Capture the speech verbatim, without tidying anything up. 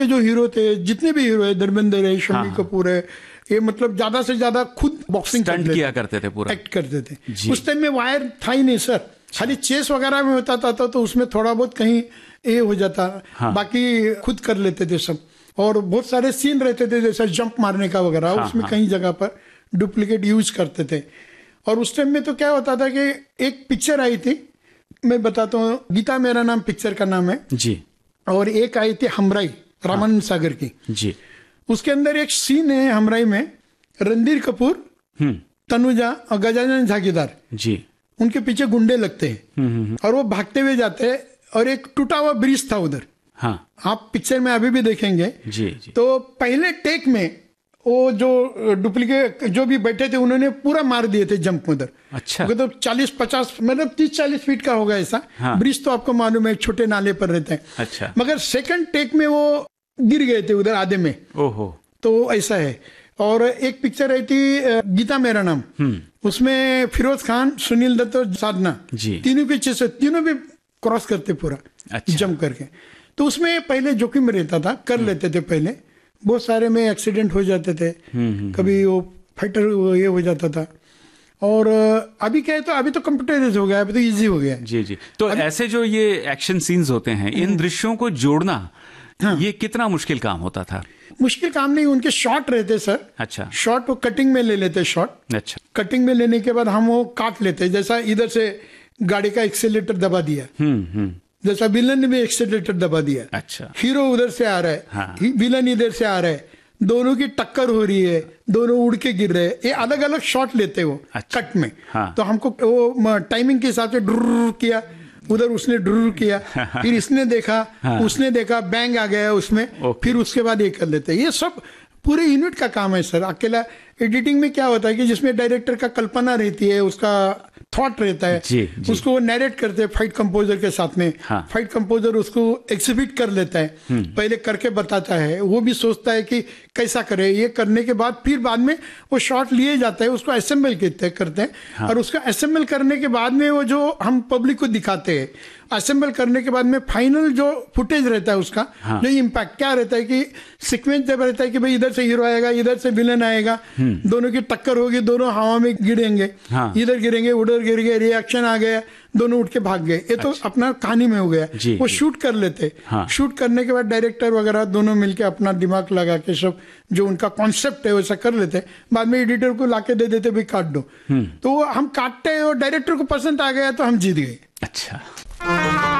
जो हीरो थे, जितने भी हीरो है, धर्मेंद्र है, शम्मी हाँ, कपूर है, ये मतलब ज्यादा से ज्यादा खुद बॉक्सिंग स्टंट किया करते थे, पूरा एक्ट करते थे। उस टाइम में वायर था ही नहीं सर, खाली चेस वगैरह में होता था तो उसमें थोड़ा बहुत कहीं ये हो जाता हाँ, बाकी खुद कर लेते थे सब। और बहुत सारे सीन रहते थे जैसे जंप मारने का वगैरह हाँ, उसमें हाँ, कहीं जगह पर डुप्लीकेट यूज करते थे। और उस टाइम में तो क्या होता था कि एक पिक्चर आई थी, मैं बताता हूँ, गीता मेरा नाम पिक्चर का नाम है जी, और एक आई थी हमराई रामानंद सागर की जी। उसके अंदर एक सीन है हमराई में, रणधीर कपूर, तनुजा और गजानन झागीदार जी, उनके पीछे गुंडे लगते हैं और वो भागते हुए जाते हैं और एक टूटा हुआ ब्रिज था उधर हाँ, आप पिक्चर में अभी भी देखेंगे जी, जी। तो पहले टेक में वो जो डुप्लीकेट जो भी बैठे थे उन्होंने पूरा मार दिए थे जंप उधर। अच्छा, तो चालीस पचास मतलब तीस चालीस फीट का होगा ऐसा हाँ, ब्रिज तो आपको मालूम है छोटे नाले पर रहते हैं। अच्छा, मगर सेकंड टेक में वो गिर गए थे उधर आधे में। ओहो, तो ऐसा है। और एक पिक्चर आई थी गीता मेरा नाम, उसमें फिरोज खान, सुनील दत्त और साधना तीनों पीछे से तीनों भी क्रॉस करते पूरा अच्छा, जंप करके। तो उसमें पहले जोखिम रहता था, कर लेते थे पहले, बहुत सारे में एक्सीडेंट हो जाते थे, कभी वो फाइटर ये हो जाता था। और अभी क्या है, तो अभी तो कंप्यूटराइज हो गया, अभी तो इजी हो गया जी जी। तो ऐसे जो ये एक्शन सीन्स होते हैं, इन दृश्यों को जोड़ना हाँ, ये कितना मुश्किल काम होता था? मुश्किल काम नहीं, उनके शॉट रहते सर। अच्छा, शॉट वो कटिंग में ले लेते शॉट। अच्छा, कटिंग में लेने के बाद हम वो काट लेते, जैसा इधर से गाड़ी का एक्सीलेटर दबा दिया, हम्म हम्म, जैसा विलन ने भी एक्सीलेटर दबा दिया। अच्छा, हीरो उधर से आ रहा है हाँ, विलन इधर से आ रहा है, दोनों की टक्कर हो रही है, दोनों उड़ के गिर रहे हैं, ये अलग अलग शॉट लेते वो अच्छा, कट में हाँ, तो हमको वो टाइमिंग के हिसाब से ड्रुर किया, उधर उसने ड्रुर किया, फिर इसने देखा हाँ, उसने देखा, बैंग आ गया उसमें, फिर उसके बाद ये कर लेते। ये सब पूरे यूनिट का काम है सर। अकेला एडिटिंग में क्या होता है कि जिसमें डायरेक्टर का कल्पना रहती है, उसका थॉट रहता है जी, जी। उसको नैरेट करते हैं फाइट कंपोजर के साथ में हाँ। फाइट कंपोजर उसको एग्जिबिट कर लेता है, पहले करके बताता है, वो भी सोचता है कि कैसा करे। ये करने के बाद फिर बाद में वो शॉट लिए जाता है, उसको असेंबल करते हैं हाँ। और उसका असेंबल करने के बाद में वो जो हम पब्लिक को दिखाते हैं, असेंबल करने के बाद में फाइनल जो फुटेज रहता है उसका हाँ। जो इम्पैक्ट क्या रहता है कि सीक्वेंस जब रहता है कि भाई इधर से हीरो आएगा, इधर से विलन आएगा, दोनों की टक्कर होगी, दोनों हवा में गिरेंगे हाँ। इधर गिरेंगे, उधर गिर गए, रिएक्शन आ गया, दोनों उठ के भाग गए। ये तो अच्छा। अपना कहानी में हो गया जी, वो जी। शूट कर लेते हाँ। शूट करने के बाद डायरेक्टर वगैरह दोनों मिलके अपना दिमाग लगा के सब जो उनका कॉन्सेप्ट है वैसा कर लेते, बाद में एडिटर को लाके दे देते भाई काट दो, तो हम काटते हैं और डायरेक्टर को पसंद आ गया तो हम जीत गए। अच्छा।